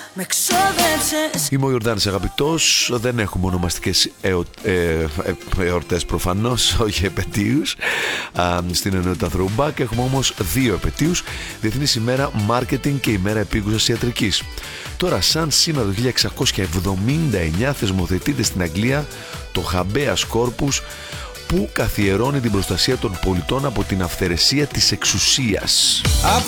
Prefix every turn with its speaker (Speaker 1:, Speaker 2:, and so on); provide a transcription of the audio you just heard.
Speaker 1: Είμαι ο Ιορδάνης αγαπητός. Δεν έχουμε ονομαστικές εορτές προφανώς, όχι επετείους στην ενότητα Throwback. Έχουμε όμως 2 επετείους: Διεθνής ημέρα Μάρκετινγκ και ημέρα επίγουσας ιατρικής. Τώρα, σαν σήμερα το 1679 θεσμοθετείται στην Αγγλία το Habeas Corpus, που καθιερώνει την προστασία των πολιτών από την αυθαιρεσία της εξουσίας.